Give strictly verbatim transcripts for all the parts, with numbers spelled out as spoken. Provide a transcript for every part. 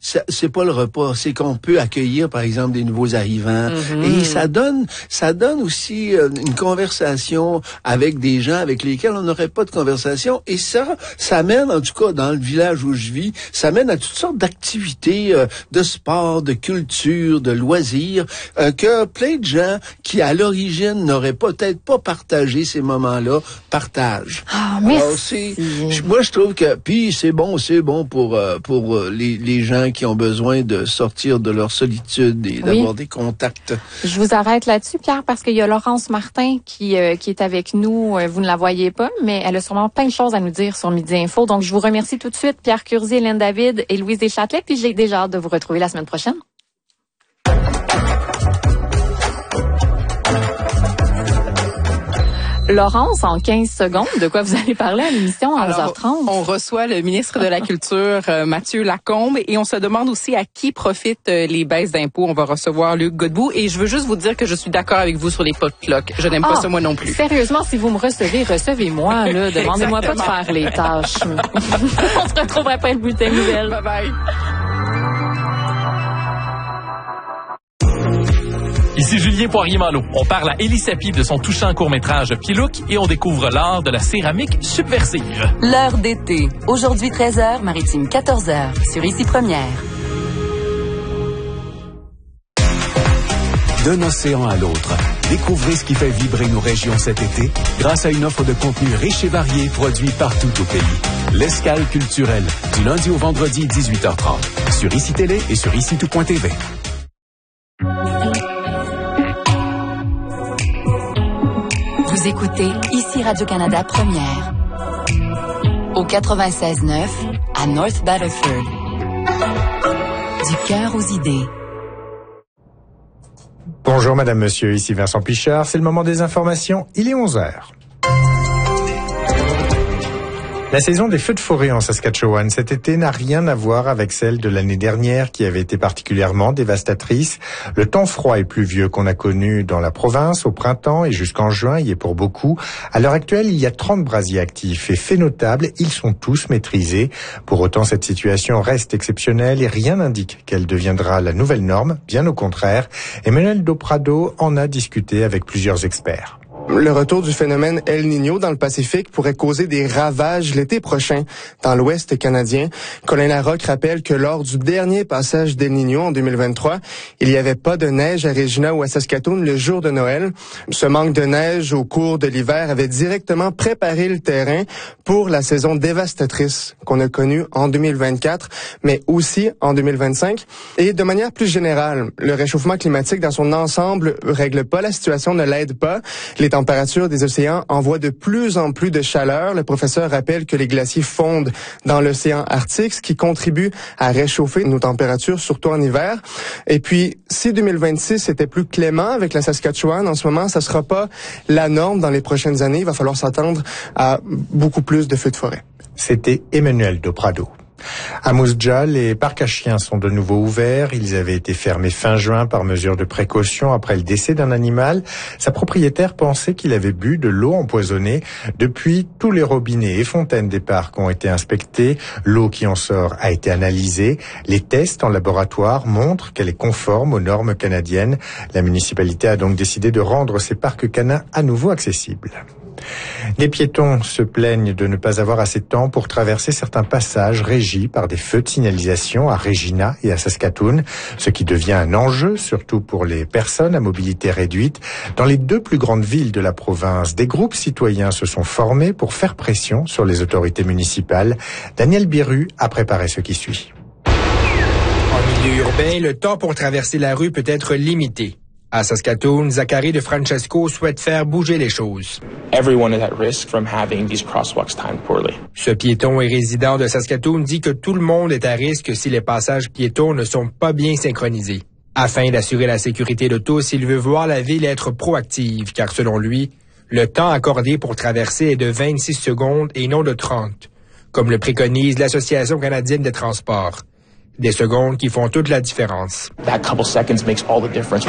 ça, c'est pas le repas, c'est qu'on peut accueillir, par exemple, des nouveaux arrivants. Mm-hmm. Et ça donne, ça donne aussi euh, une conversation avec des gens avec lesquels on n'aurait pas de conversation. Et ça, ça mène, en tout cas, dans le village où je vis, ça mène à toutes sortes d'activités, euh, de sport, de culture, de loisirs, euh, que plein de gens qui, à l'origine, n'auraient peut-être pas partagé ces moments-là, partagent. Ah, merci. Alors, c'est, je, moi, je trouve que, puis c'est bon, c'est bon pour euh, pour euh, les, les gens qui ont besoin de sortir de leur solitude et oui. d'avoir des contacts. Je vous arrête là-dessus, Pierre, parce qu'il y a Laurence Martin qui euh, qui est avec nous. Vous ne la voyez pas, mais elle a sûrement plein de choses à nous dire sur Midi Info. Donc, je vous remercie tout de suite, Pierre Curzi, Hélène David et Louise Deschâtelet. Puis j'ai déjà hâte de vous retrouver la semaine prochaine. Laurence, en quinze secondes, de quoi vous allez parler à l'émission à onze heures trente? On reçoit le ministre de la Culture, euh, Mathieu Lacombe, et on se demande aussi à qui profitent euh, les baisses d'impôts. On va recevoir Luc Godbout, et je veux juste vous dire que je suis d'accord avec vous sur les potlucks. Je n'aime ah, pas ça moi non plus. Sérieusement, si vous me recevez, recevez-moi, là. Demandez-moi pas de faire les tâches. On se retrouverait pas le bulletin nouvelle. Bye bye. Ici Julien Poirier-Malo. On parle à Élie Sapi de son touchant court-métrage Pilouc et on découvre l'art de la céramique subversive. L'heure d'été. Aujourd'hui treize heures, Maritime quatorze heures. Sur Ici Première. D'un océan à l'autre, découvrez ce qui fait vibrer nos régions cet été grâce à une offre de contenu riche et varié produit partout au pays. L'Escale culturelle, du lundi au vendredi dix-huit heures trente. Sur Ici Télé et sur ici tout point t v. Vous écoutez Ici Radio-Canada Première. Au quatre-vingt-seize neuf, à North Battleford. Du cœur aux idées. Bonjour Madame, Monsieur, ici Vincent Pichard. C'est le moment des informations. Il est onze heures. La saison des feux de forêt en Saskatchewan cet été n'a rien à voir avec celle de l'année dernière qui avait été particulièrement dévastatrice. Le temps froid et pluvieux qu'on a connu dans la province au printemps et jusqu'en juin y est pour beaucoup. À l'heure actuelle, il y a trente brasiers actifs et fait notable, ils sont tous maîtrisés. Pour autant, cette situation reste exceptionnelle et rien n'indique qu'elle deviendra la nouvelle norme. Bien au contraire, Emmanuel Doprado en a discuté avec plusieurs experts. Le retour du phénomène El Niño dans le Pacifique pourrait causer des ravages l'été prochain dans l'Ouest canadien. Colin Larocque rappelle que lors du dernier passage d'El Niño en deux mille vingt-trois, il n'y avait pas de neige à Regina ou à Saskatoon le jour de Noël. Ce manque de neige au cours de l'hiver avait directement préparé le terrain pour la saison dévastatrice qu'on a connue en deux mille vingt-quatre, mais aussi en deux mille vingt-cinq. Et de manière plus générale, le réchauffement climatique dans son ensemble règle pas la situation, ne l'aide pas. Les La température des océans envoie de plus en plus de chaleur. Le professeur rappelle que les glaciers fondent dans l'océan Arctique, ce qui contribue à réchauffer nos températures, surtout en hiver. Et puis, si deux mille vingt-six était plus clément avec la Saskatchewan, en ce moment, ça sera pas la norme dans les prochaines années. Il va falloir s'attendre à beaucoup plus de feux de forêt. C'était Emmanuel Doprado. À Moose Jaw, les parcs à chiens sont de nouveau ouverts. Ils avaient été fermés fin juin par mesure de précaution après le décès d'un animal. Sa propriétaire pensait qu'il avait bu de l'eau empoisonnée. Depuis, tous les robinets et fontaines des parcs ont été inspectés. L'eau qui en sort a été analysée. Les tests en laboratoire montrent qu'elle est conforme aux normes canadiennes. La municipalité a donc décidé de rendre ces parcs canins à nouveau accessibles. Les piétons se plaignent de ne pas avoir assez de temps pour traverser certains passages régis par des feux de signalisation à Regina et à Saskatoon, ce qui devient un enjeu, surtout pour les personnes à mobilité réduite. Dans les deux plus grandes villes de la province, des groupes citoyens se sont formés pour faire pression sur les autorités municipales. Daniel Biru a préparé ce qui suit. En milieu urbain, le temps pour traverser la rue peut être limité. À Saskatoon, Zachary de Francesco souhaite faire bouger les choses. Everyone is at risk from having these crosswalks timed poorly. Ce piéton et résident de Saskatoon dit que tout le monde est à risque si les passages piétons ne sont pas bien synchronisés. Afin d'assurer la sécurité de tous, il veut voir la ville être proactive, car selon lui, le temps accordé pour traverser est de vingt-six secondes et non de trente, comme le préconise l'Association canadienne des transports. Des secondes qui font toute la différence. That couple seconds makes all the difference.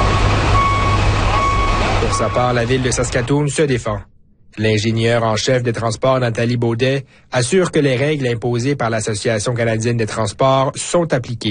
Pour sa part, la ville de Saskatoon se défend. L'ingénieur en chef des transports, Nathalie Baudet, assure que les règles imposées par l'Association canadienne des transports sont appliquées.